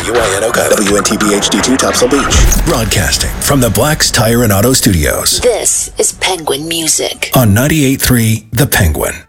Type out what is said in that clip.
WYNOCA, WNTB HD2 Topsail Beach. Broadcasting from the Black's Tire and Auto Studios. This is Penguin Music On 98.3 The Penguin.